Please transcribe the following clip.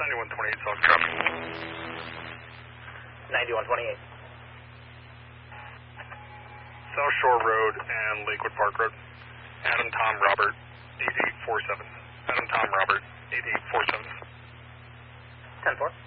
9128 South traffic. 9128. South Shore Road and Lakewood Park Road. Adam Tom Robert 8847. Adam Tom Robert 8847. 10-4.